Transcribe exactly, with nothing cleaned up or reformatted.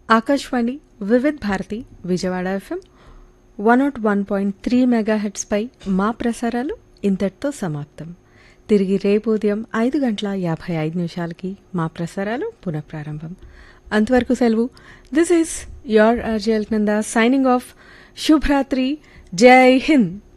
Akashvani Vividh Bharati Vijayawada FM one not one point three మెగాహెట్స్పై మా ప్రసారాలు ఇంతటితో సమాప్తం. తిరిగి రేపు ఉదయం ఐదు గంటల యాభై ఐదు నిమిషాలకి మా ప్రసారాలు పునఃప్రారంభం. అంతవరకు సెలవు. This is your అర్జల్ Nanda signing off. శుభరాత్రి. జై హింద్.